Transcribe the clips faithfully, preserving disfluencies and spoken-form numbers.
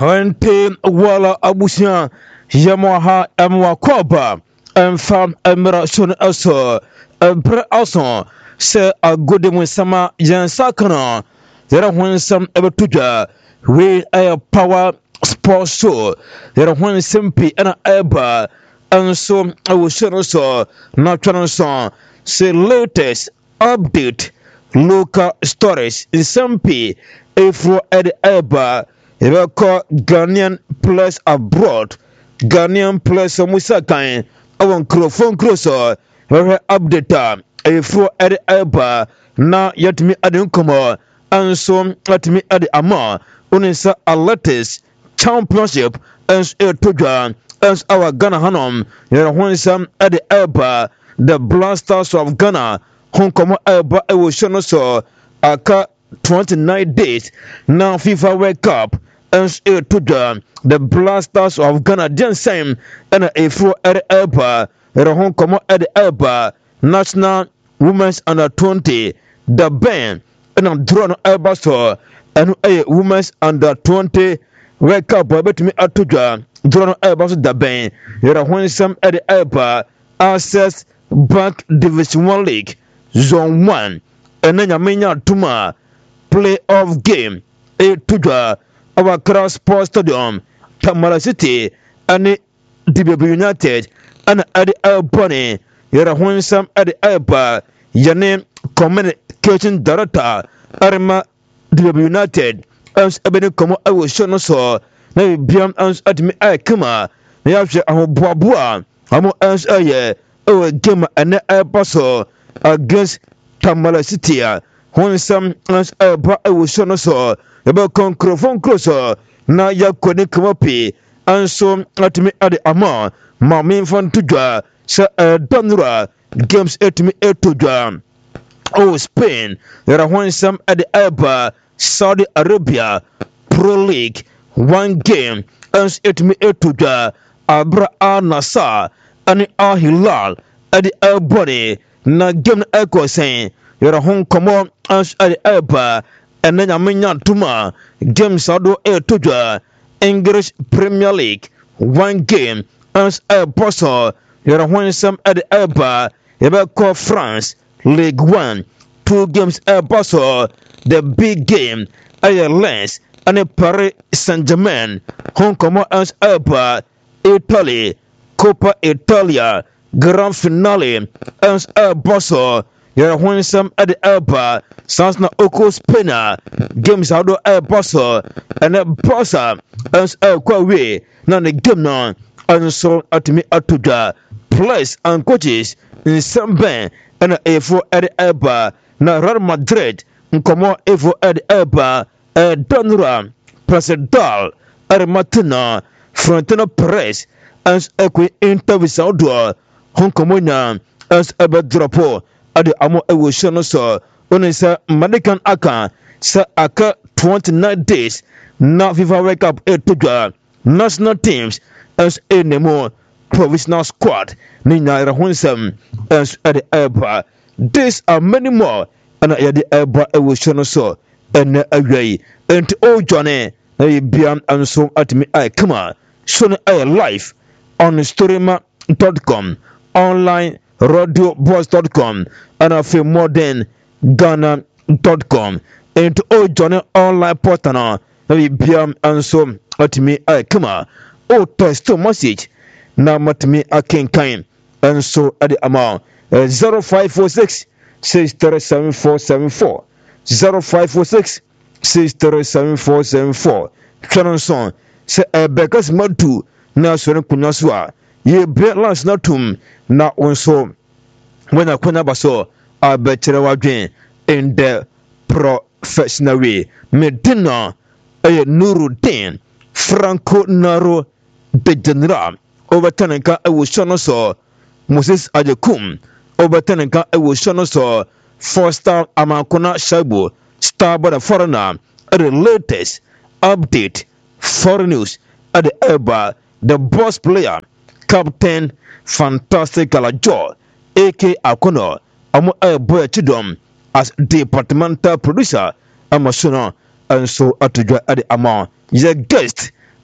Hante wala abusia yamaha amwa koba enfam emra shon aso empre aso se agode mun sama yan sakana yara hon sam ebetuja we a power sports show yara hon simpi ana eba anso awushon so na twan so se latest update local stories in simpi efro ed eba Irako Ghanaian plus abroad, Ghanaian plus Musa Kain, our microphone closer, her update, a fro at Eba, now yet me at Uncomo, and so at me at Ama, Unisa Athletics Championship, as a Tujan, as our Ghana Hanom, your Hansam at Eba, the Blasters of Ghana, Hong Kong Eba, I will show so, aka twenty-nine days, now FIFA World Cup. As a to the Blasters of Ghana, then same and a fro at Elba, at Hong Kong at Elba, National Women's Under twenty, the band, and I'm drawn Elba so, and a Women's Under twenty, World Cup, but me at Tuja, drawn Elba the band, you're a Winsome at Elba, Access Bank Division one League, Zone one, and then Yamina Tuma, playoff game, a Tuja. Our Cross Sports Stadium, Tamala City, and D B B United, and at the Albany, Yara Winsome at the Alba, Yane Communication Director, Arma D B B United, as Ebony Como I was shown so, now beyond us at me I come, they have a Boabua, Amo as a year, oh, game and a passo against Tamala City, Winsome as Alba I was shown so. About microphone closer na ya kone kumapi anso atimi ade ama ma me fan tujwa sa danura games etimi etujwa oh Spain there are some at the Alba Saudi Arabia Pro League one game ans etimi etujwa Abra Al Nassr and Al Hilal at the Albany na game echo saying there are home come on ans at the Alba and then Amina Tuma, James Ado A Tuja, English Premier League, one game, as a bosso, you're one some at the Elba, Eberco France, League One, two games a bosso, the big game, Ireland, and a Paris Saint Germain, Hong Kong as Elba, Italy, Coppa Italia, Grand Finale, as a bosso. You're one some at the Elba, Sansna Oko Spinner, Games out of a bosso, and a bossa, as a quaway, none a game non, and so at me atuja, place and coaches in some band, and a four at the Elba, na Real Madrid, and come on a four at the Elba, a Donura, Presidal, a Martina, Frontino Perez, as a queen interview outdoor, Hong Kong, as a bad drapo. Ade amo ewo shono so oni sa American aka sa aka twenty-nine days na FIFA World Cup etudwa national teams as a nemo provisional squad ni nyara honsam as ade eba this are many more and ade eba ewo shono so ene awai enti o jone na biam anso atimi ai kama shono ai live on storyma dot com online radio boss dot com and a few modern ghana dot com and all journey online portal na we biam and so at me I come oh text message na matmi akenkan and so at the amount zero five four six six three seven four seven four zero five four six six three seven four seven four canon son say a bekas madu na so kunyaswa ye balance na tum na onso when I kuna baso a better wadwen in the professional way medina a Nuruddin Franco Naro de General overtenenka I will show so Moses Ajekum overtenenka I will show so four star Amakuna Shaibu star by the foreigner at the latest update foreign news at the Elba the boss player Captain Fantastic Galajo A K Akono Amo Boy Chidom as departmental producer Amasuna and so atujwa at the amount. Is a guest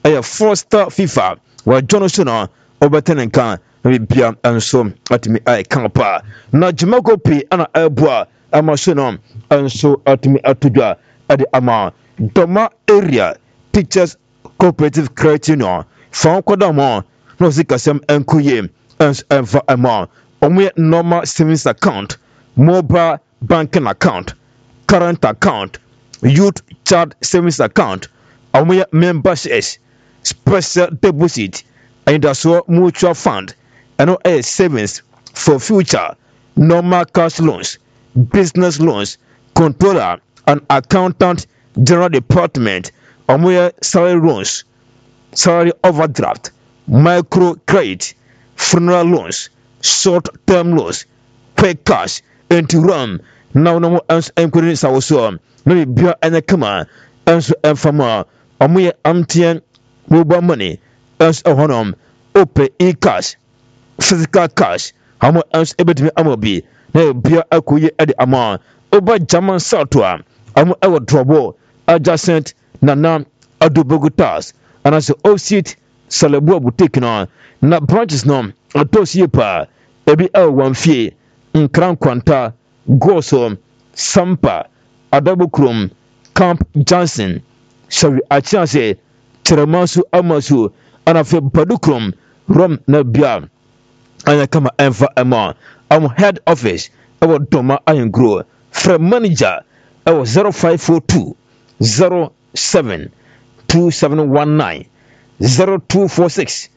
ɛyɛ four star FIFA wa Johnson no obetene kan na bia enso atimi ai kan pa na Jimako P ana eboa ama so no enso atimi atodwa ade ama Doma area teachers cooperative credit union fa kodamo no sikasem enkoye ens enfa ama omo normal savings account, mobile banking account, current account, youth child savings account, omo memberships, special deposit, and also mutual fund, and all savings for future, normal cash loans, business loans, controller and accountant general department, omo salary loans, salary overdraft, micro credit, funeral loans, short-term loans, quick cash, and to run. Now, no more answer inquiry. So, maybe beer and a come answer and farmer, or mere amtian mobile money, as a honor, open e cash, physical cash, how much else able to be amobi, no beer akuye at the amount, over German Southwa, I'm our trouble, adjacent Nana Adubogutas, and as the old seat, Salabo boutique on, na branches no. Otosie pa ebi el wan fie nkran kwanta goso sampa adabukrum camp Johnson shawi achiase cheremasu amasu anafe badukrum rom na bia anya kama enfa ema am head office our Doma Iron Grow from manager our zero five four two zero seven two seven one nine zero two four six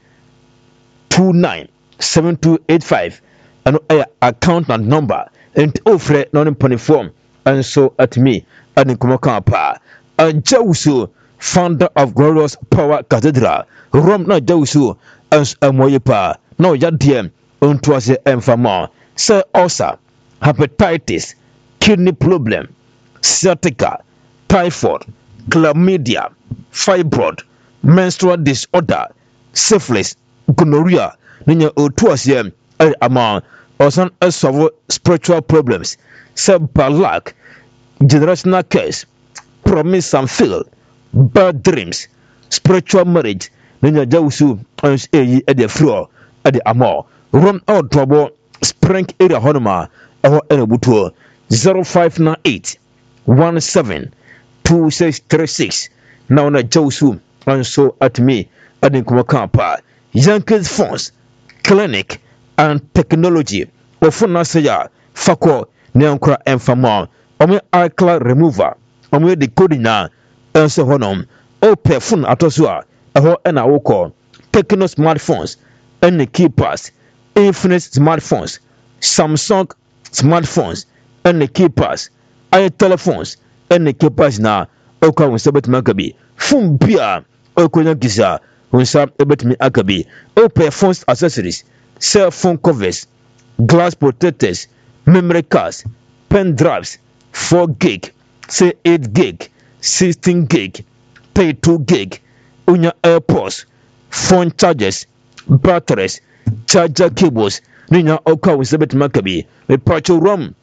two nine seven two eight five and uh, account and number and offer non uniform and so at me and in Kumakapa and Jausu founder of Glorious Power Cathedral Rom na Jausu and Moyepa no Yadiem untuase enfama say ulcer hepatitis kidney problem sciatica typhoid chlamydia fibroid menstrual disorder syphilis gonorrhea ninya otuase e ama osan solve spiritual problems simple lack generational curse promise and fail bad dreams spiritual marriage ninya jawsu ans eyi e de fro e de ama run out trouble spring area honoma e ho enabuto zero five nine eight one seven two six three six now na jawsu anso at me adin kuma kampa Yankees Phones Clinic and Technology ofuna saya fako ne ankra enfama omo eye remover omo de codina enso honom ope phone atoso a eho na woko Tecno smartphones and keypads Infinix smartphones Samsung smartphones and keypads i telephones and keypads na okwa wonsabet magabi phone bia okonya giza unsa ebetimi akabi open phones accessories cell phone covers glass protectors memory cards pen drives four gig say eight gig sixteen gig thirty-two gig unya airpods phone chargers batteries charger cables ninya oka usebet makabi me pacho rom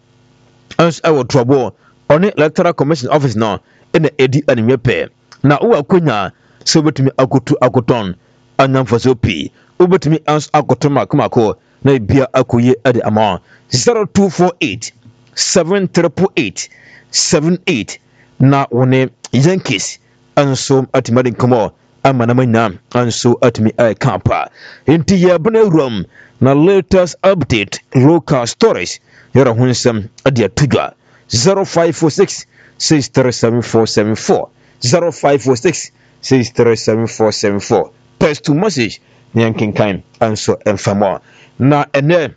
as our trouble on the electoral commission office now in the edi animepe na uwa kunya so betumi akotu akoton anamfaso p obetumi ans akotoma kumako na bia akoye ade ama zero two four eight seven eight eight seven eight na wone Yankees anso atimade komo amana manya anso atimi ai kampa enti ya bana rom na latest update local stories yara hunsam ade atudwa zero five four six six three seven four seven four zero five four six six three seven four seven four text to message yankin kind and so enfamo na ene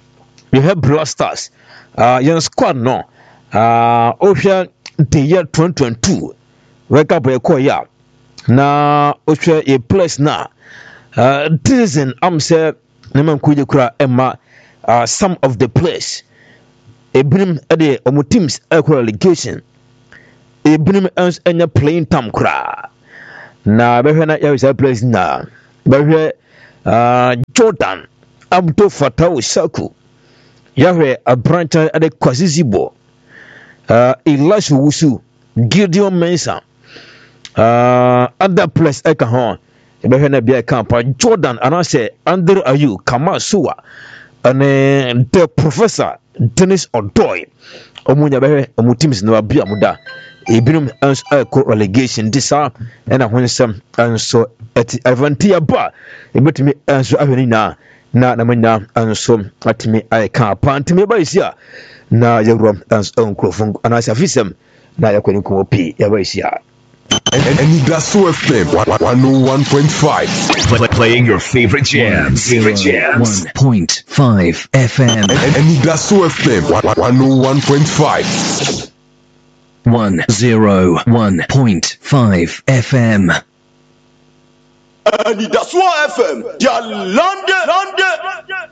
we have blasters uh yan squad no uh ohia the year twenty twenty-two wake up e ko ya na ohia a place na uh season am say na man kuje kura emma uh some of the place ebrim ade omo teams e ko relegation ebrim ens enya playing time kura na behwe na ya place na behwe uh Jordan Abdul Fatah Saku yahwe abrancha ade kwasizibo uh Elisha Wusu Gideon Mensah uh other place eka ho ebe na bia camp Jordan anase Andre Ayew Kamal Suwa ane the professor Dennis Odoy omunya be omu teams no abia muda ebinum ans ko relegation disa ena honsam anso eti avantia ba ebetimi anso ahweni na na na manya anso atimi ai ka pantimi ba isia na yewrom anso nkrofon anase afisem na yakwani ko pi ya ba isia. Anidaso F M one oh one point five. Playing your favorite jams. Favorite jams. one point five F M. Anidaso F M one oh one point five. one oh one point five F M. Anidaso F M. Ya London, London.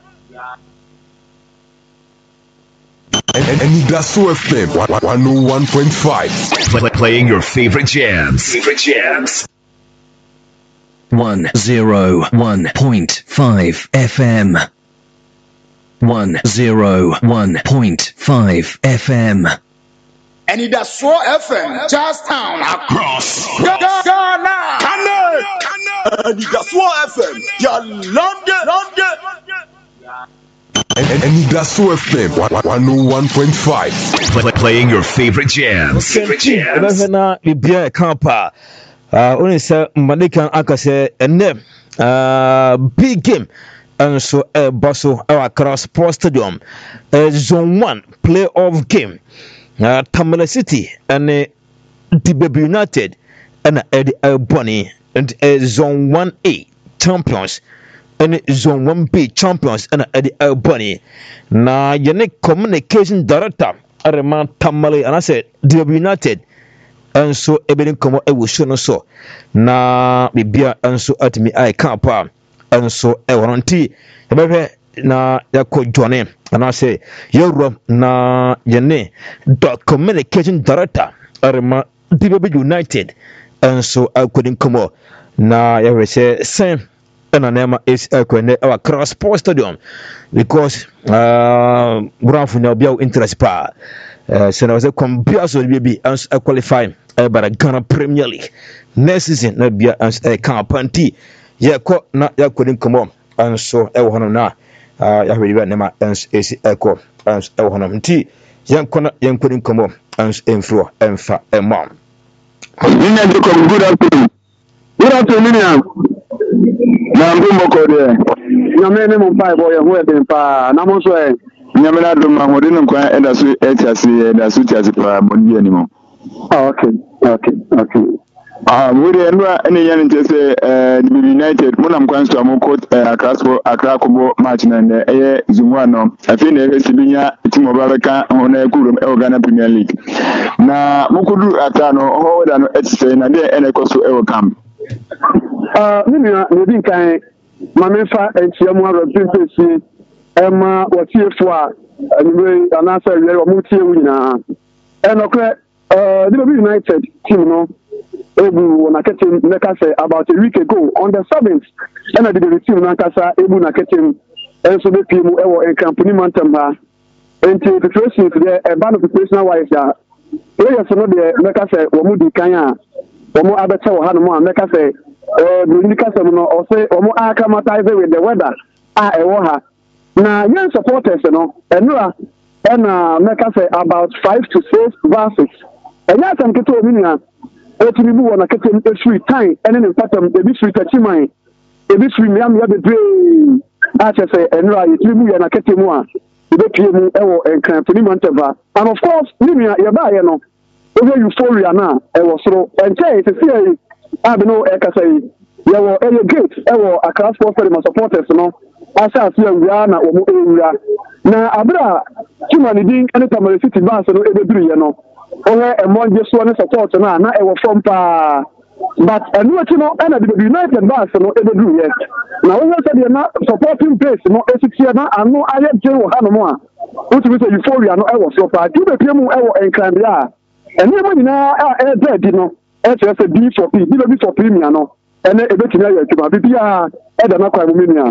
Anidaso F M one oh one point five. Playing your favorite jams. Favorite jams. one oh one point five F M. one oh one point five F M. Anidaso F M. Charlestown across Ghana. Anidaso F M. Ya London, London. Anidaso F M one oh one point five. Playing your favorite jams. Favorite jams. Ebe na bibia campa uh oni se Malikan akase ene uh big game and so uh, Basso our Accra Sports Stadium uh, zone one playoff game uh, Tamale City and uh, Dibebe United and uh, Eddie Albany and uh, zone one A champions and zone one B champions and uh, Eddie Albany na yene communication director Arema Tamale and I said Dibebe United and so ebeni komo e wo show no so na bibia anso atimi ai campa and so e warranty ebehwe na yakọ Johnny and I say Europe na yene dot communication director Arema Dibebe United and so akọdin komo na yawe say same and anema is akwene our Accra Sports Stadium because uh Branfo na bia interest pa uh, so na was a compare so be as qualify uh, by the Ghana Premier League next season na bia as a campanti ye ko na yakọdin komo and so e wo na uh ya hweli ba nema as is eko as e wo no nti yanko na yankọdin komo as enfro emfa emam. Good afternoon. Good afternoon. Na mbo ko de nyame ne mo pai boy ho e den pa na mo so e nyame na do ma hode no kwa e da so e tiase e da so tiase pa bonni ani mo. Okay, okay, okay. Ah, we dey no ene yan nte se eh United mo nam kwan so am ko Accra Sport Accra Kobo match na ne eh zumwa no afi na e sibinya timo babeka ho na kurum e Ghana Premier League na mo kudu ata no ho da no etse na de ene ko so e camp. Uh, Nina, you think I, Mamma, and Chiamua, Princess, Emma, what here for, and an answer, Mutia, and okay, uh, the United team, no, Ebu Nakatim, Nakasa, about a week ago, on the seventh, and I did receive Nakasa, Ebu Nakatim, and so the people and company Mantamba, and to the first thing today, a band of the personal wise, yeah, yes, no, the Nakasa, Wamudi Kanya. Omo abeta wo ha no mo ameka say eh Dominica say no o say omo acclimatize with the weather ah e wo ha na yen supporters no enura na meka say about five to six verses enya sam keto omi nia etimi bu wona ketem e free time ene ne patam e bi free tachiman e bi free miam ya bebre a che say enura etimi bu ya na ketemu a e be pie mu e wo enkan pini manteva and of course ni nia ye ba ye no over euphoria na e was so and say to see I don't know e ka say ye wo e gate e wo Accra Sports Stadium supporters no asa ase awura na wo ewura na abra kimani din ene Tamale City Bans no e beduru ye no ohe e monje so ne support na na e wo from pa but enu ati no ena the United Bans no e beduru ye na wo say de na supporting base no e sixty na anu aye je wo ha no mo a wo ti say euphoria no e wo so pa ti be pie mu e wo enkrandia and even now, a dead, you know, as a B for P, B for premium, no, and a bit to be a Edana.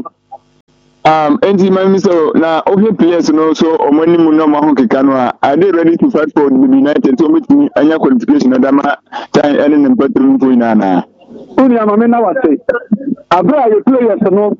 Um, and the man, so now, okay, players, and also, or money, no, Mahonki Canoa, are they ready to fight for the United to meet me and your qualification, Adama, time, and in the bedroom to Inana? Only I'm a man, I say. abra ye players no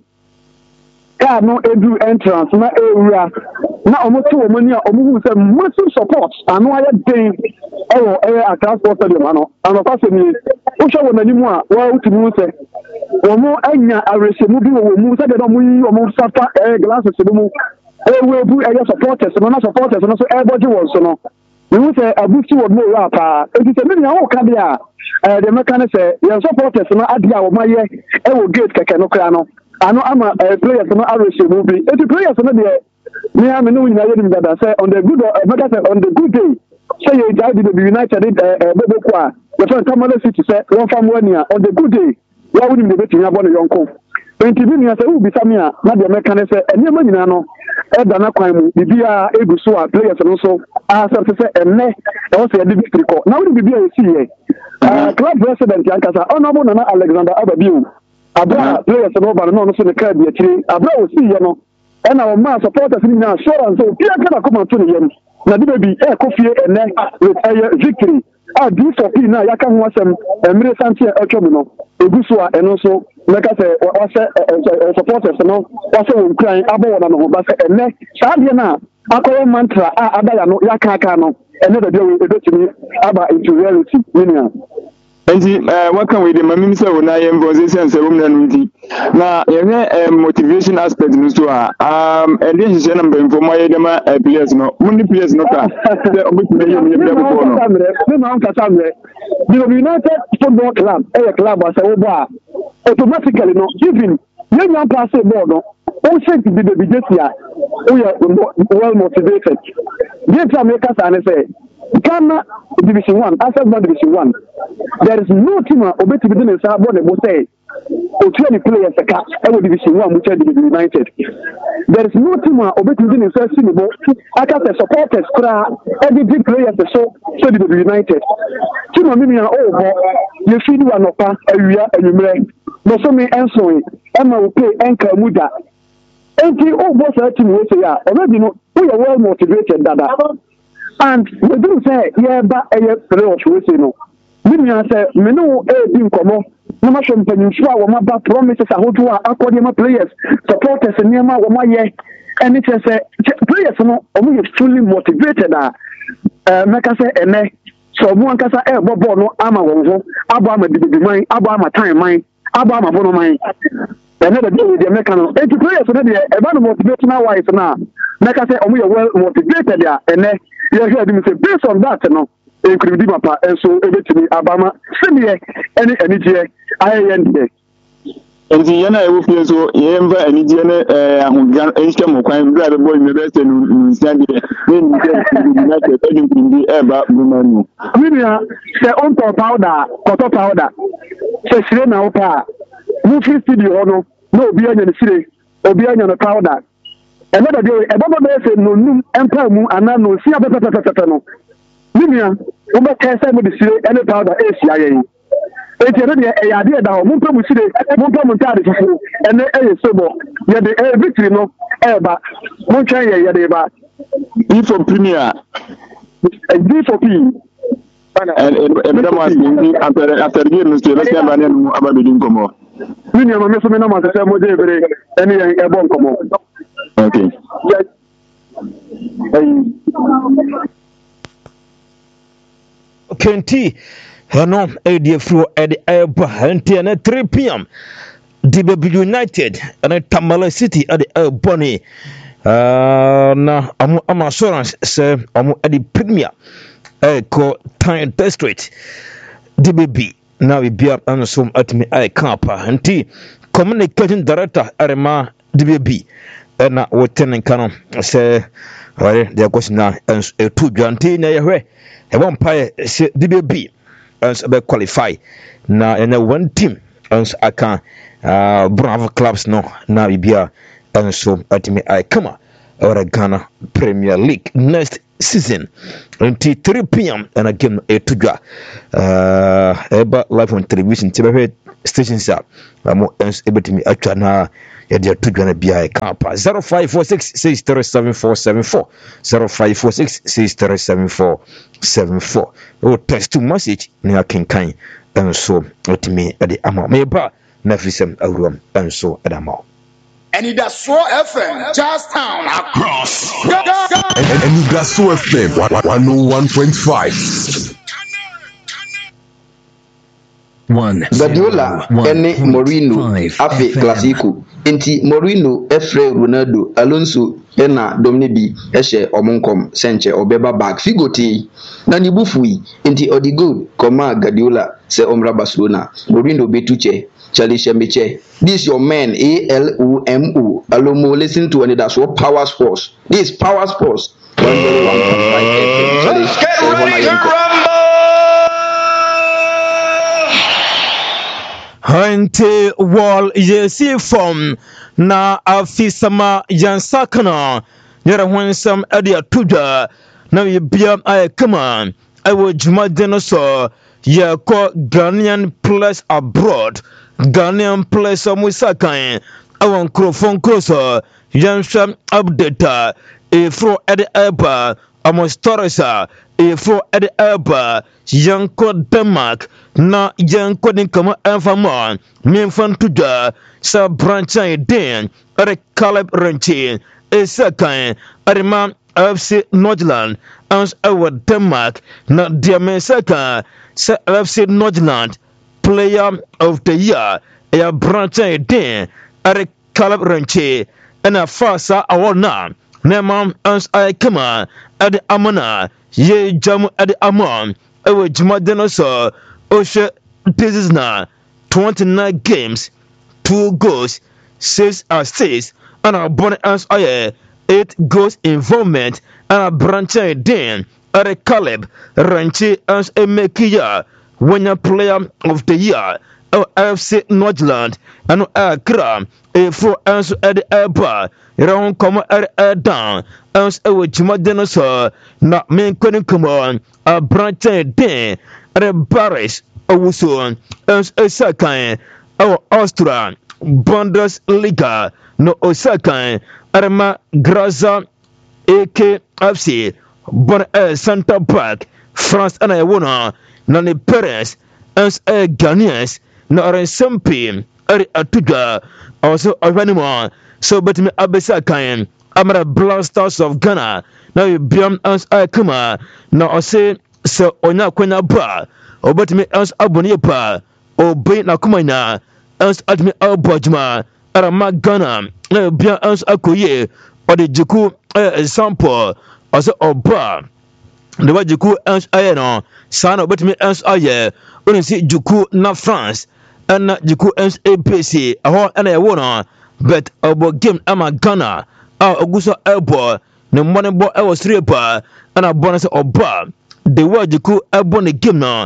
car no edu entrance na ewura na omoto omoni a omuhu say massive support anu aye den ewo eh a transport stadium ano ano fa se mi wo hwe wo nanimu a wa utumi say wo mo anya arehemu bi wo mu say de no mu yi wo mo safa eh glasses bi mu ewe bu eh supporters no na supporters no so eh body wo so no we say abuti wo mo ra pa e ti say me nya wo ka dia eh the mechanic say your supporters no adia wo maye e wo gate keke no kra no ano ama players no arrange movie e ti players no de me am no nyina yedim dada say on the good uh, say on the good day say you die the United uh, bobo kwa the first time City say one fam one year on the good day why would you be betting about the yonko twenty bi say who be samia na the mechanic say ene ma nyina no e da na kwan mu bibia eguso a players no so accept say ene e wo say the victory call na we bibia e see here uh, club president yankasa honorable Nana Alexander Ababiu abra players no ba no no so the card ye chiri abra o see ye no e na o ma supporters ni na assurance o pia ka na come to ne yem na di baby e ko fie ene with a victory ah D four P na yaka ho asem emre santie e twom no eguso a eno so meka say o say supporters no o say won kran abo wona no ba say ene saa de na akoyo mantra a adaya no yaka aka no ene da de we betimi aba into reality winner. Enti eh waka we de mamim say wona yem position say wona no nti na ye motivation aspect no so a um and then she na mbemfo mo ye dem players no muni players no ka say obetime yem yem dem ko no me ma nka samre the United Football Club eh club asa wo ba automatically no even when you pass a ball no o shake the baby jesia o ya well motivated the time make us and say Ghana Division One, Access Bank Division One. There is no team obeti within the side board that say o twenty players a catch ever Division One which are United. There is no team obeti within the side team board. I can say supporters cry every big players so so the United. Team of me oh but you feel one of us area and you may no so me answer Emma will play Enka Muda. And the old boss team will say already know we are well motivated dada. And we do say, yeah, but a playoff, we say no. Mimi say, me no a team come no much on Peninsula, or my bad promises, I hope to our academy players, supporters, and near my year. And it says, players, no, we are fully motivated. Uh, make us say, and so one can say, Bobo, no, I'm a woman, Abama did the mine, Abama time mine, Abama bono mine. Another day with the mechanical. And to players, about motivational wise now, make us say, we are well motivated there, and then. Yeah, yeah, based on that, no, including Mapa, and so everything Abama, send me any energy, I end it. And the Yana will feel so, Yemba and Indiana, and Income, crime, rather boy in the best and stand there, then United, in the air, but woman. Minia, the on top powder, cotton powder, say, Serena Opa, movie studio, no, no, behind the city, or behind the powder. Another day, a baba say no num empire mu ana no si abetata no. Nimia, wo be kai say mo de sire any powder e sia yen. E ti no de e ya de da ho mo pam sire, mo pam ntade fufu, ene e ye sobo. Ye de e victory no e ba. Mo twan ye ye de ba. E for premier. D for P. And e be mo asking after after game no say let's say ba no aba be din komo. Nimia ma me so me na ma say mo de bere ene ye e bon komo. Okay. Kenti, Hano, A D F at the Airba, and at three p m D B United and at Tamale City at the Air Uh, na I'm assurance, sir, I'm at the Premier, Echo Time District, D B B. Now we be up and some at me, I can't, and T Communication Director, Arema D B B. Na woten kan se ore de question na etu dwante na yehwe e won pae se D B B ens be qualify na ene one team ens aka uh, Bravo clubs no na bibia enso atimi ai kama ore Ghana Premier League next season until three p m and again etu dwa uh eba live on television tibe stations a mo ens ebetimi atwa na Yadia Tujana B I Kappa zero five four six six three seven four seven four zero five four six six three seven four seven four. Oh, text to message near King Kain and so let me at the amount. Maybe na frisem awuram enso edamo. And that's so F M, Charlestown, across. And you got so F M one oh one point five. Guardiola ene Mourinho afe Clasico enti Mourinho efre Ronaldo Alonso ena Dominibi ehye omonkom senche obeba back figoti na nibufui enti odi good koma Guardiola se omra Barcelona Mourinho betuche Charlie Shembeche. This your man A L O M O Alomo listen to and that's what Power Sports. This Power Sports one oh one point five F M. Get ready to rumble. Hante wall yesi from na afisama yansakana yara wansam adia tuja na yibia ay kama I will juma dinosaur ya ko Ghanaian plus abroad Ghanaian plus amusakan awon krofon kroso yansam update e fro edi eba amostoresa e fro edi eba yanko Denmark na yanko din kama enfama minfan tuja sa brancha den are Caleb Renchi e sakan arima F C Nordland ans our Denmark na diame saka sa F C Nordland player of the year ya brancha den are Caleb Renchi ena fasa awona nema ans ay kama ade amana ye jamu ade amon ewe juma dinosaur oshe this na twenty-nine games, two goals, six assists, and a bonus as I eight goals involvement and a branch den at a Caleb Renchi as a Mekia winner player of the year of F C Nordland and Accra a four answer at the airbar round come at a down as a juma dinosaur not me couldn't come on a branch den at a barris awuso as a second our Austria Bundesliga no Osakan Arma Graza A K F C Bon a Santa Park France and I won Nani Perez as a Ghanaians no are Sampi Ari Atuga also Avanima so but me Abesakan Amara Blasters of Ghana now you biam as I come now I say so onya kwena ba obet me as aboni pa obey na kumana as admi albajma ara magana na bia as akoye ode jiku example as oba the wajiku as ayeno sana obet me as aye oni si jiku na France and jiku as A P C aho na e wona but obo game ama Ghana a oguso elbo ne money bo e was repa and bonus oba the wajiku elbo ne game na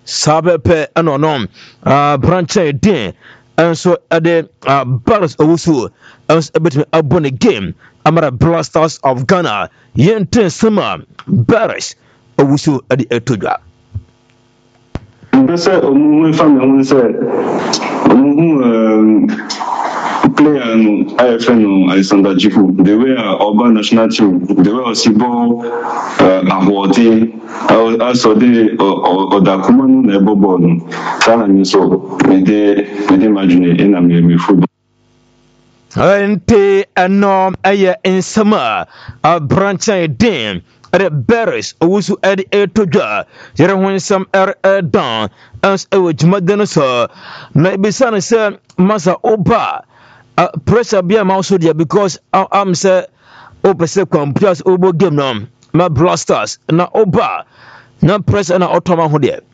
sabepe anonom uh branch den and so at the uh battles also as a bit abon the game Amara Blasters of Ghana yente sama Baris also at the Etoja. Say omu family omu say omu player no I F N no Alexander Jiku the way Oba national team the way Osibo ahwode also the odakuma no na ebobo no sana ni so me dey me dey imagine in am me football ante anom aye insama a branch den at Baris also at the Etoja yere when some er dan as a jmadenoso na bisana say masa oba Uh, pressure be am also there because uh, I'm say open say computers obo game now my blasters na oba na pressure na automa ho there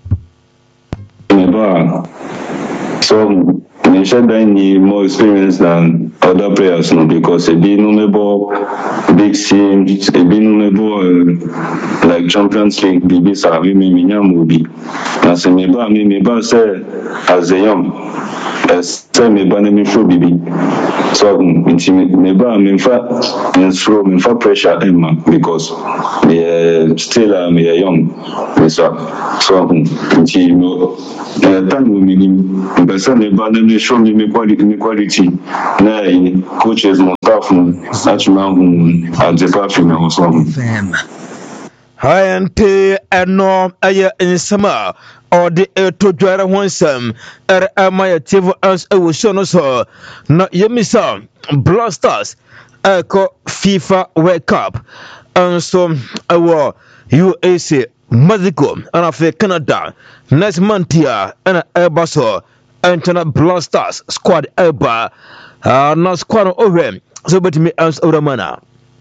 so they should be more experience than other players no because it be no big teams it be no uh, like Champions League B B sa we me nyam obi na se me ba me me ba say as a young as say me ba na me show bibi so me ba me fa me throw me fa pressure emma because me uh, still uh, me young me so so me no time we minimum but me ba na me show me me quality me quality na coaches mo staff mo actually mo at the platform so Hayante eno aya insama or the eto dwara honsam er amaya tivo as e wo no so na yemisa Blasters eko FIFA World Cup and so awo U S A Mexico and afi Canada next month here and Ebaso Antona Blasters squad Eba uh, not squad over so but me as Oramana.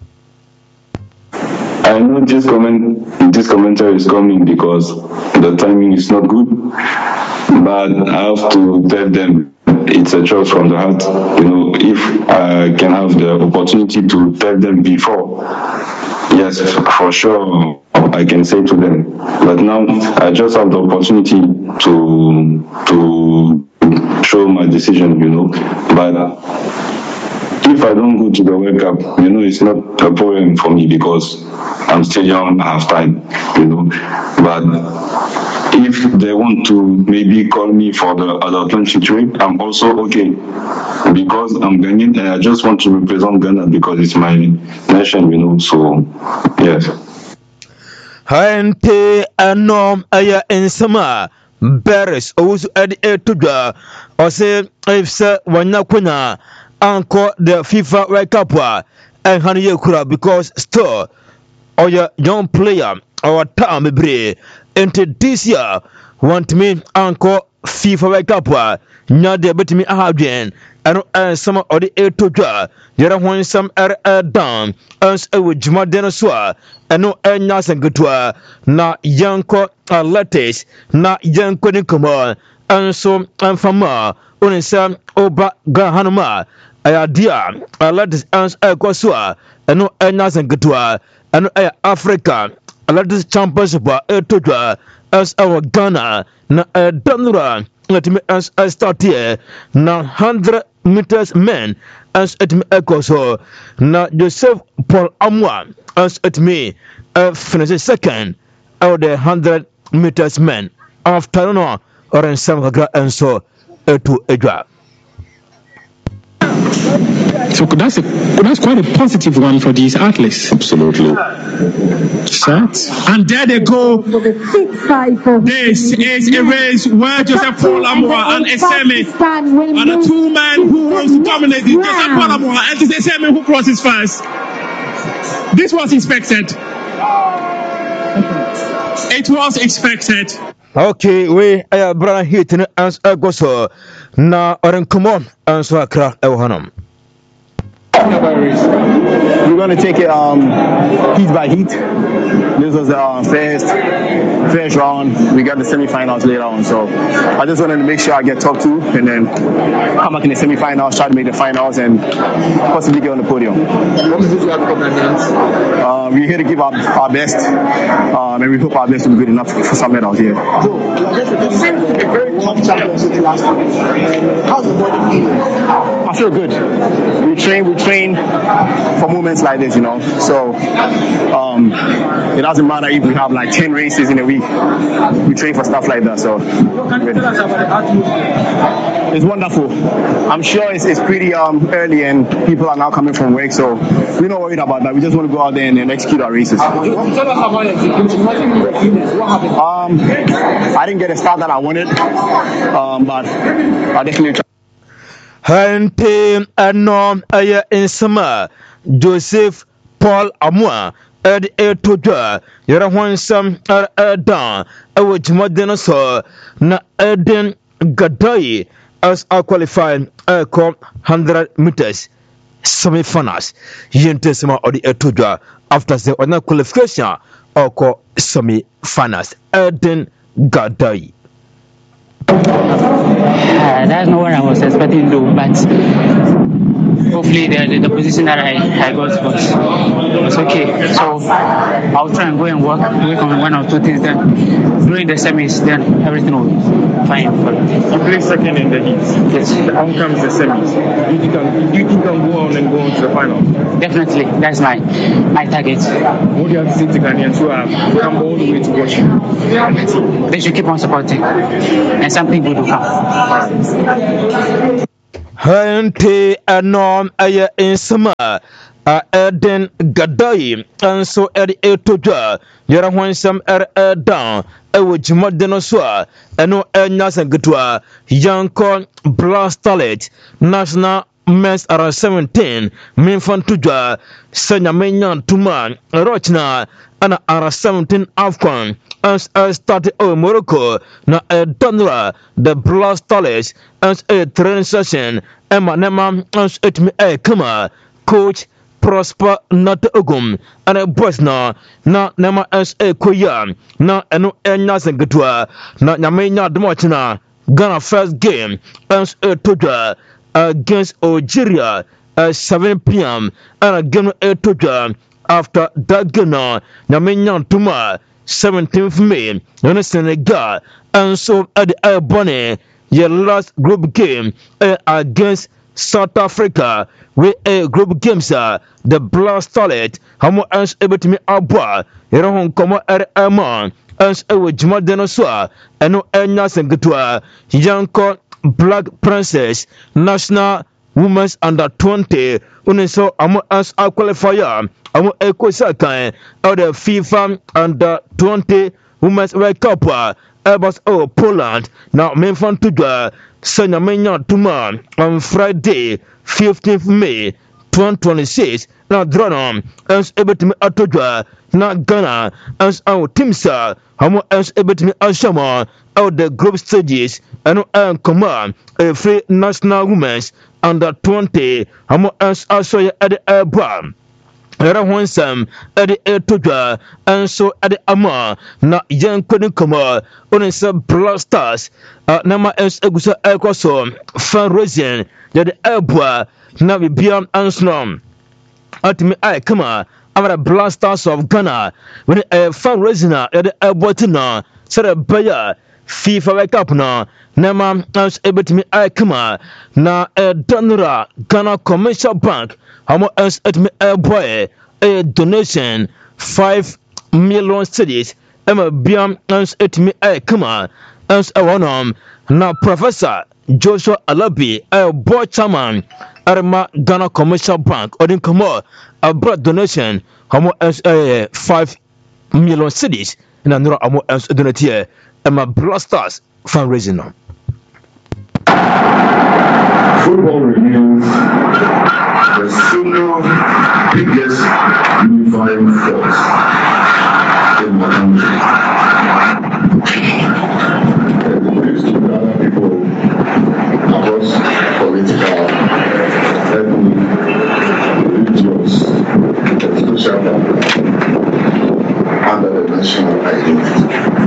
I know this comment, this commentary is coming because the timing is not good, but I have to tell them it's a choice from the heart. You know, if I can have the opportunity to tell them before, yes, for sure, I can say to them. But now I just have the opportunity to to show my decision. You know, but if I don't go to the World Cup, you know, it's not a problem for me because I'm still young, I have time, you know. But if they want to maybe call me for the under twenty-three, I'm also okay because I'm Ghanaian and I just want to represent Ghana because it's my nation, you know. So, yes. Hante anom aya insama Beres owusu edi etudwa ose ifse wanyakuna anko the FIFA World Cup and Hanu Kura because still or your young player our time bre into this year want me anko FIFA World Cup nya de betimi ahadwen and uh, some of the eight to draw. There are some are uh, down as a with Juma Denosua and no air Nasan Gutua na Yanko Lattes na Yanko Nikoma and so and Fama on some Oba Gahanuma. I dear a lattice as a Kosua and no air Nasan Gutua and air Africa a lattice championship a to draw as our Ghana na a Danura. Let me as I start here now hundred meters men as at me echo so now Joseph Paul Amwa as at me uh, finish second out the hundred meters men after no or in some and so uh, to a drop. So that's a that's quite a positive one for these athletes. Absolutely. Set. And there they go. This is a race where Joseph Paul Amwa and Esemi are the two men who wants to dominate it. Joseph Paul Amwa and it's Esemi who crosses first. This was expected. It was expected. Okay, we are brother hitting as a goso na oren come on and so akra e wohanam. We're going to take it um, heat by heat. This was the uh, first, first round. We got the semifinals later on. So I just wanted to make sure I get top two and then come back in the semifinals, try to make the finals and possibly get on the podium. What was this you have to uh, We're here to give our, our best um, and we hope our best will be good enough for some medals here. So, this is a very tough championship last time. How's the body feeling? I feel good. We train, we train for moments like this, you know. So um, it doesn't matter if we have like ten races in a week. We train for stuff like that. So it's wonderful. I'm sure it's, it's pretty um, early and people are now coming from work, so we're not worried about that. We just want to go out there and, and execute our races. Um, I didn't get a start that I wanted, um, but I definitely tried. Hante anom aya insama Joseph Paul Amwa ed etodwa yara hwansam er dan awo jumade so na Eden Gadai as a qualified uh, one hundred meters semi-finals yentesima odi etodwa after the other qualification or semi-finals Eden Gadai. Uh, that's not what I was expecting to do, but hopefully the, the, the position that I, I got was, was okay. So I'll try and go and work, work on one or two things. Then during the semis, then everything will be fine. You play second in the heat. Yes. On comes the semis. Do you think you, do you think you can go on and go on to the final? Definitely, that's my my target. What do you have to say to Ghanaians who have come all the way to watch you? They should keep on supporting, and something good will come. Hante anom aya insama a Eden Gadai and so Eddie Etoja Yara Wansam er down ewo jima denoswa eno enyas ngitwa Yanko Blastalet National Men's Ara seventeen Minfantujwa Senya Menyan Tuman Rochna ana Ara seventeen Afghan as a started o Morocco na a Donra the Blastalet as a training session Emma Nema as it me a kama coach Prosper not ogum and a boss na na nema as a koya na eno enyas ngitwa na nyamenya dmochina Ghana first game as a toja against Algeria at seven p.m. and again a toja after that Ghana nyamenya tuma seventeenth May in Senegal and so at the Albany your last group game uh, against South Africa with a group games uh, the Blast Starlet hamo ans able to me abwa yero hon komo er amon ans ewo jima denoswa eno enya sengitwa Yanko Black Princess National Women's Under twenty uniso amo ans a qualifier amo eko sakan of the FIFA Under twenty Women's World Cup Airbus o Poland now menfan tujwa Senya Menya Tuma on Friday fifteenth May twenty twenty-six na drone as able to me atojwa na Ghana as our teams are how as able to me ashama out the group stages and and command a free national women's under twenty how as also at the airborne era wansam ade etodwa enso ade ama na yankoni koma onisa blasters na ma ens egusa ekoso fundraising de abua na bibia ansnom atimi ai kama amara blasters of Ghana when a fundraising de abotina sere baya FIFA World Cup na nama ans ebetimi ai kama na e donora Ghana Commercial Bank hamo ans etimi e boy a donation five million cities ema biam ans etimi ai kama ans awonom na Professor Joshua Alabi a board chairman arma Ghana Commercial Bank odin kamo a broad donation hamo ans uh, five million cities na nura amo ans donatie ema blasters fundraising now. Football remains the single biggest unifying force in the country. And it brings together people across political, ethnic, religious, and social backgrounds under the national identity.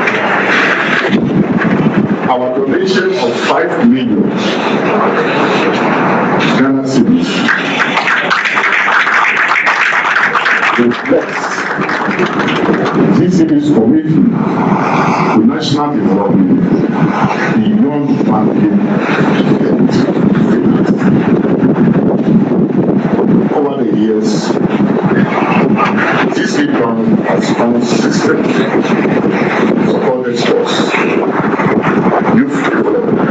Our donation of five million Ghana cedis reflects G C B's commitment to national development beyond banking over the years. G C B Bank has found systems supported sports, youth development,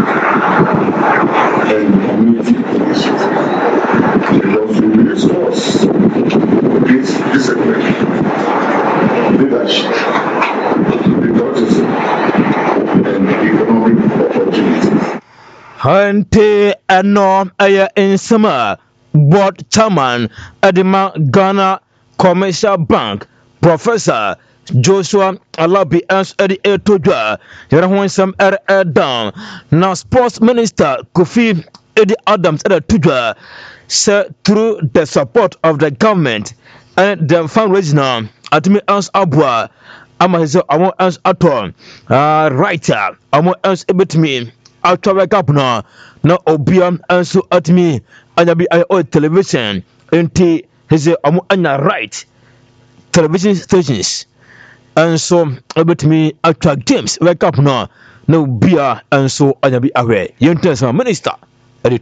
and community initiatives. Because we need sports, this discipline, leadership, patriotism, and economic opportunities. Hante ano aya insama board chairman Adima Ghana Commercial Bank Professor Joshua Alabi as Eddie Etodwa Yarahwansam er down now sports minister Kofi Eddie Adams at Tudwa said through the support of the government and the fundraising at me as Abwa Amahizo Amo as Aton uh writer Amo as Ebitme Altra Gapna na Obiam Ansu at me Anabi I television into his Amo Anya right television stations. And so about me attract James wake up now no beer and so I be away. You tell minister through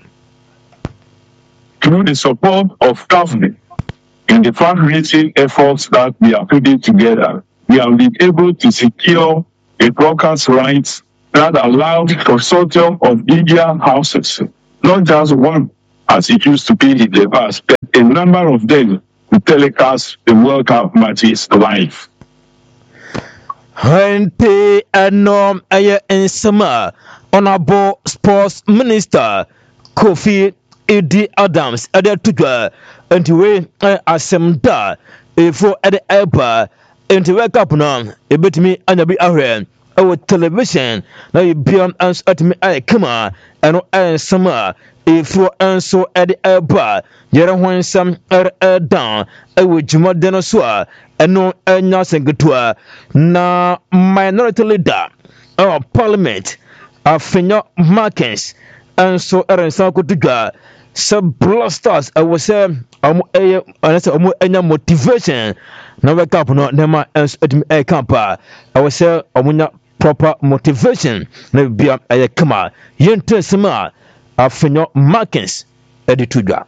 the support of government in the fundraising efforts that we are putting together, we have been able to secure a broadcast rights that allowed consortium of media houses, not just one, as it used to be in the past. A number of them will telecast the World Cup matches live. Hente enom eye ensema Honorable Sports Minister Kofi Edi Adams ade tudwa enti we asemda efo ade eba enti wake up no ebetimi anyabi ahwe ewo television na ebiam ans atimi ay kama eno ensema efo enso ade eba yere hwansam er down ewo jumade no so a eno enya sengetua na minority leader of parliament afenyo Markins enso erensa ko tudwa sub blasters I was say um eh anase um enya motivation na wake up no nema enso edimi e campa I was say omunya proper motivation na bia eh kama yentesema afenyo Markins editudwa.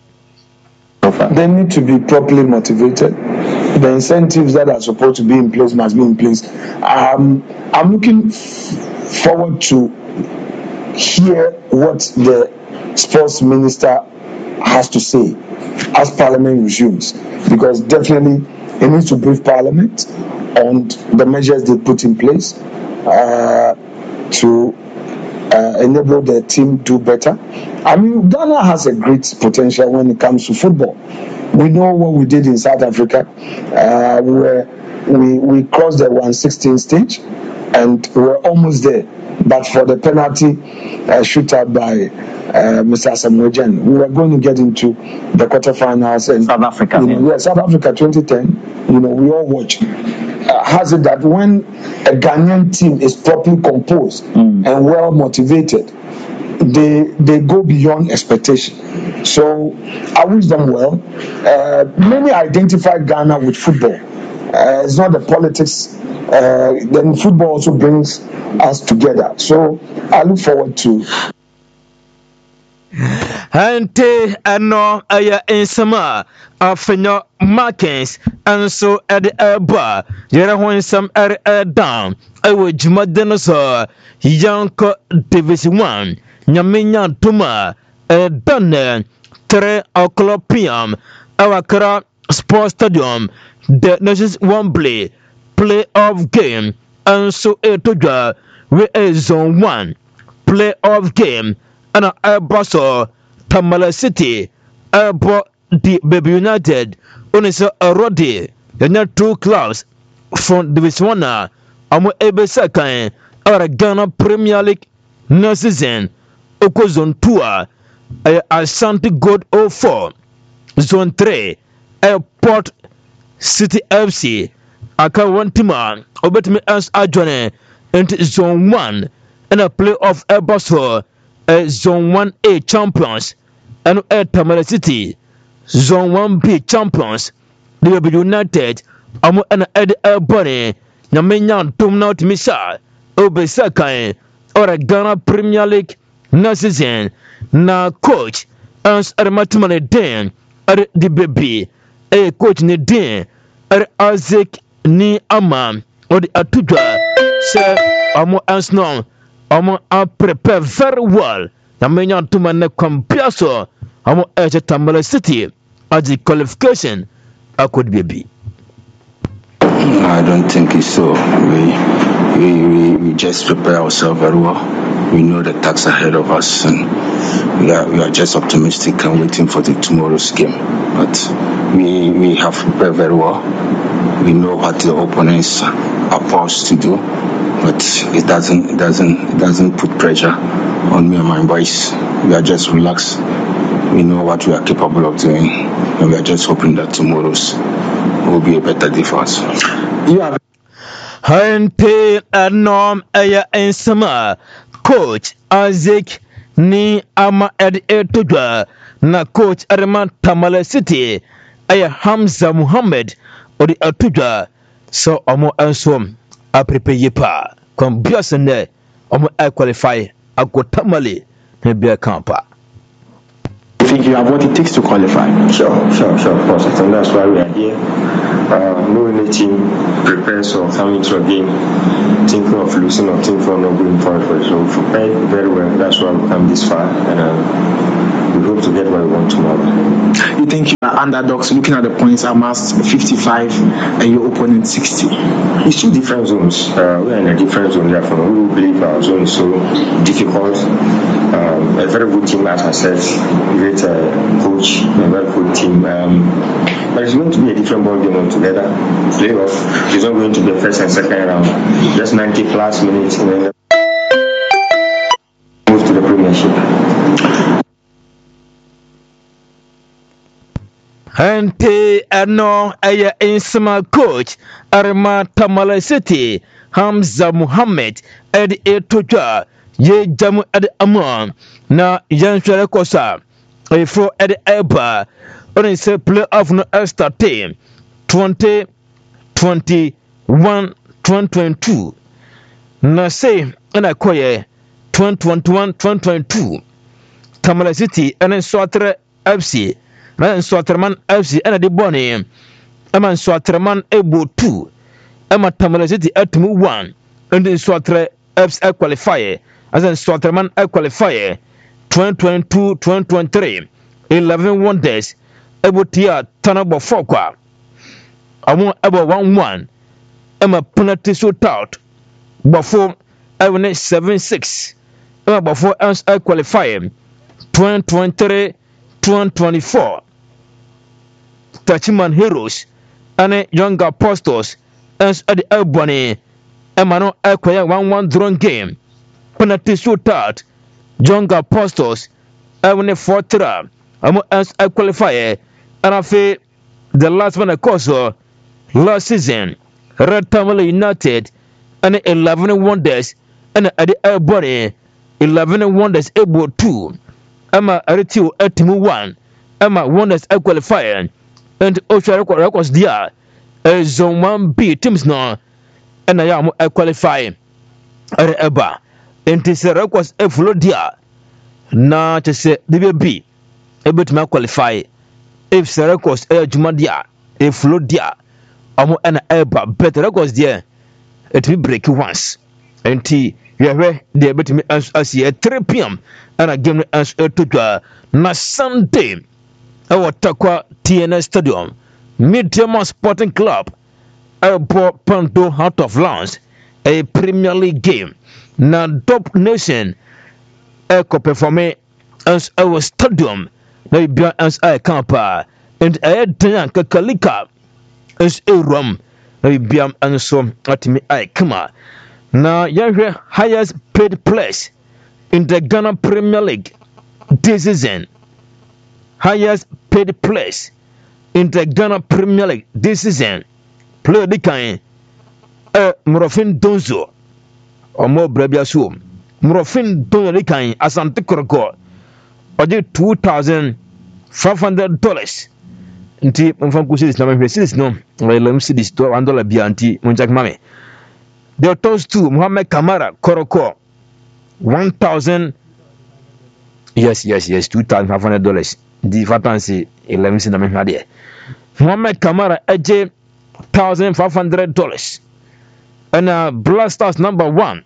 They need to be properly motivated. The incentives that are supposed to be in place must be in place. Um, I'm looking f- forward to hear what the sports minister has to say as Parliament resumes, because definitely it needs to brief Parliament on the measures they put in place uh, to uh, enable the team do better. I mean, Ghana has a great potential when it comes to football. We know what we did in South Africa. Uh, we, were, we we crossed the one sixteen stage, and we were almost there. But for the penalty uh, shootout by uh, Mister Asamoah, we were going to get into the quarterfinals. And South Africa, you know, yeah, South Africa twenty ten. You know, we all watched. Uh, has it that when a Ghanaian team is properly composed mm. and well motivated, they they go beyond expectation. So I wish them well. Uh, many identify Ghana with football. Uh, it's not the politics. Uh, then football also brings us together. So I look forward to. Hante ano aya ensama afenyo Markins anso ede eba yere honsam er down ewo jumade no so yanko division one nyamenya tuma e done three o'clock p m Awakara Sports Stadium the Nations Wembley playoff game anso etodwa we a zone one playoff game ana Airbaso Tamale City Airbo the Baby United onisa Arodi the two clubs from Division one amo ebe second or Ghana Premier League no season oko zone two Ashanti Gold oh four zone three Airport City F C aka one team obetimi as adwane into zone one and a playoff Airbaso Uh, zone one A champions and uh, Tamale City zone one B champions the United amu and Ed Albany Nyamenya Tumna Timisa Obesakai or a Ghana Premier League na season na coach as Armatumane Den at the baby a coach ni Den at Isaac ni Ama or the Atudra say amu ansno Amo a prepare very well. Na menya tuma ne kwampiaso amo eche Tamale City as the qualification I could be. I don't think it's so. We, we we we just prepare ourselves very well. We know the tasks ahead of us, and we are we are just optimistic and waiting for the tomorrow's game. But we we have prepared very well. We know what the opponents are supposed to do. But it doesn't it doesn't it doesn't put pressure on me and my boys. We are just relaxed. We know what we are capable of doing, and we are just hoping that tomorrow's will be a better day for us. Yeah. Hante anom aya ensama coach Isaac ni ama ed etodwa na coach Arman Tamale City aya Hamza Muhammad odi atodwa so omo ensom a prepare pa kon biasene omo I qualify ago Tamale na bia campa. think you have what it takes to qualify? Sure, sure, sure, of course. I think that's why we are here. Uh, knowing the team prepares for coming to a game, thinking of losing or thinking of not going forward for it. So we prepared very well. That's why we come this far, and uh, we hope to get what we want tomorrow. You think you are underdogs looking at the points amassed fifty-five and your opponent sixty? It's two different zones. Uh, we are in a different zone. Therefore, we believe our zone is so difficult. Um, a very good team, as I said, great uh, coach, a very good team. Um, but it's going to be a different ball game altogether. Playoff is not going to be a first and second round. Just ninety plus minutes and then move to the Premiership. Hante ano aya insama coach Arma Tamale City Hamza Muhammad Ed Etoja ye jamu ed amon na yanswere kosa efro ed eba on se playoff no extra team twenty twenty-one twenty twenty-two na say na koye twenty twenty-one twenty twenty-two Tamale City and Sotre F C na Soterman F C and the bonnie ama Soterman ebo two ama Tamale City atumu one and the Sotre F C qualifier as in Soterman qualifier twenty twenty-two twenty twenty-three eleven wonders ebo tia tanabo fokwa amu ebo one one ama penalty shootout before even seven six ama before us qualifier twenty twenty-three twenty twenty-four Tachiman Heroes and Young Apostles as at the Albany Emano Aquia one one drone game penalty shootout Young Apostles even a fourth round Amo as a qualifier and I feel the last one of course last season Red Tamale United and eleven wonders and at the Albany eleven wonders able two Emma Aritio Etimu one Emma wonders a qualifier and Osha records there a zone one B teams now and I am a qualify Eba and this records a flow there na to say the B able to qualify if the records a Jumadia a flow there amo and Eba better records there it will break once and T you are there but me as at three p.m. and a game as a to na Sunday our Takwa T N S Stadium, Midtown Sporting Club, Airport Panto out of Lance, a Premier League game. Na Top Nation, Echo performing as our stadium, na be as I camper, and I had Kakalika as a room, na be and so at me I come. Now, you're highest paid place in the Ghana Premier League this season. Highest paid place in the Ghana Premier League this season. Player the kind uh Murofin Donzo or more Brabia Sum. Murofin Donzo the kind Asante Koroko or two thousand five hundred dollars. Nti mfanku series na mhwe series no let see this one dollar bianti munjak mame. The toast to Muhammad Kamara Koroko one thousand yes yes yes two thousand five hundred dollars. The vacancy eleven sin na me hade Muhammad Kamara eje one thousand five hundred dollars and uh, Blasters number one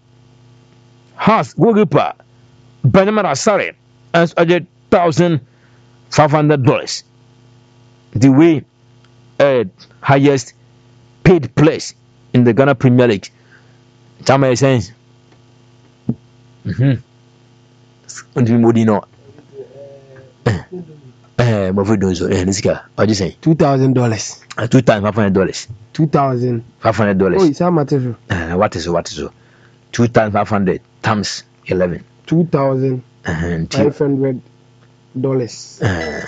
has goalkeeper Benjamin Asare as eje one thousand five hundred dollars the way uh, highest paid place in the Ghana Premier League chama sense mhm ndi modino Eh, but we don't so. Eh, this guy, what you say? Two thousand dollars. Uh, two thousand five hundred dollars. Two thousand five hundred dollars. Oh, it's how much is it? Uh, what is it? What is it? Two thousand five hundred times eleven. Two thousand five hundred dollars. Uh,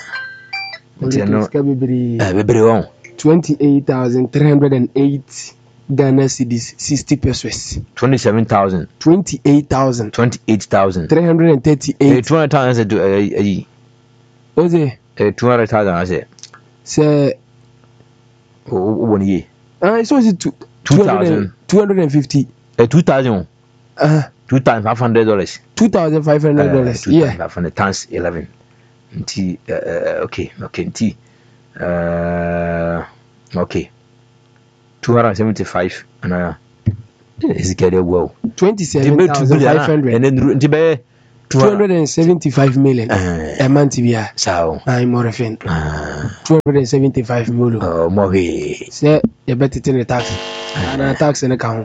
twenty-eight thousand three hundred and eight Ghana cedis, sixty pesos. Twenty-seven thousand. Twenty-eight thousand. Twenty-eight thousand. Three hundred and thirty-eight. Two hundred thousand. Uh, What's it? Uh, two hundred thousand. I say. Say. Oh, one year. Ah, uh, so is it two? Two thousand. Two hundred and fifty. Uh, two thousand. Uh. Two thousand five hundred dollars. Two thousand five hundred dollars. Uh, yeah. Five hundred times eleven. nti uh, okay okay nti uh, okay two hundred seventy-five and uh is get it well twenty-seven thousand five hundred and then nti be two hundred seventy-five million a month bia so I'm more refin two hundred seventy-five million oh mo we say you better take the tax and tax in account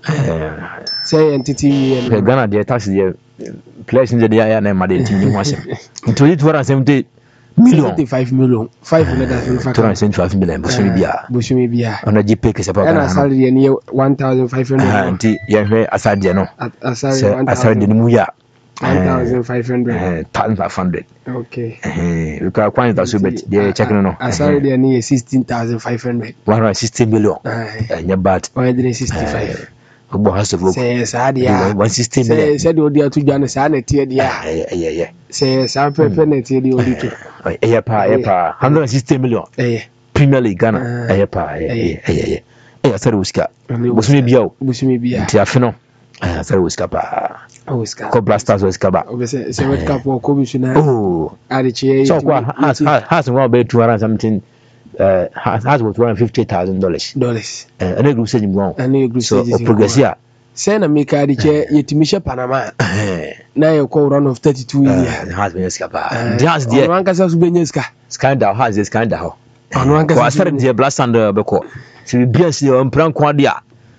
say entity and Ghana the tax the place in the area na ma dey tin ho asem nti two hundred seventy million seventy-five million five hundred two hundred seventy-five million busumi bia busumi bia ona jipe ke sepa Ghana salary ni one thousand five hundred nti ye hwe asade no asade asade ni mu ya one thousand five hundred eh one thousand five hundred okay eh we can quite that so bet they check no no asade ni sixteen thousand five hundred one hundred sixty million eh nya bad one hundred sixty-five ogbo haso go say sadia one hundred sixty million say say odi atu dwane sa na tie dia eh eh eh say sa pepe na tie dia odi to eh pa eh pa one hundred sixty million eh Premier League Ghana eh pa eh eh eh eh asare uska busumi bia o busumi bia ti afi no eh asare uska pa uska ko blasters uska ba obese se wet cup ko commissioner oh adiche so kwa has has one be two hundred something uh has has what one hundred fifty thousand dollars dollars eh and group say you go and group say so progressia say na make adiche yetimisha Panama na ye ko run of thirty-two years has been uska pa has there one kasa su benyeska scandal has this scandal one kasa asare the blasters be ko si bia si on plan kwa dia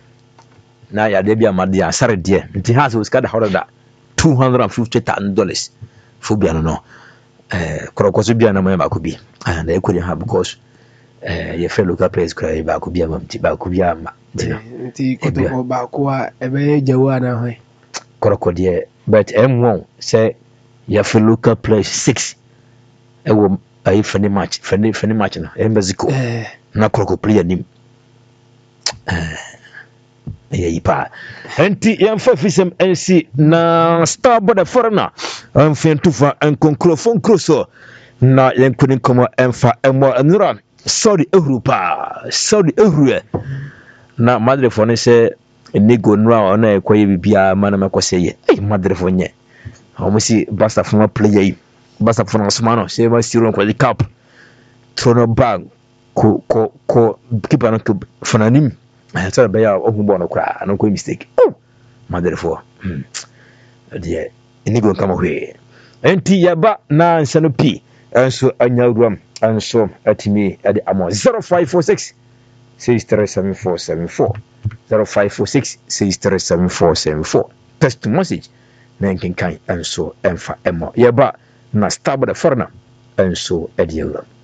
na ya de bia made asare de nti has was kada horoda two hundred fifty thousand dollars fu bia no no eh krokoso bia na mo ba ko bi and e kuri ha because eh ye fellow local players kra ba ko bia mam ti ba ko bia ma nti ko to ba ko a e be jawa na ho kroko de but m one say ye fellow local players six e wo ai fani match fani fani match na e Mexico na kroko player nim eh yeah, ipa enti yamfa fisem nc na starboard foreigner amfen tufa en concrofon crosso na yankuni komo emfa emo nura Saudi Europa Saudi Europa na madre fone se nego nura ona ekoye bibia mana makose ye eh madre fonye omusi basta fuma player yi basta funa osmano se ba siro ko di cup trono bag ko ko ko kipa no funa nim I thought about oh bono cry, no go mistake. Oh, mother for hmm. Dear, any go come away. Enti yaba na nsano p and so anyawram and so at me at the amount zero five four six six three seven four seven four zero five four six six three seven four seven four. Text message nankin kind and so emfa emo yaba na stab the foreigner and so at the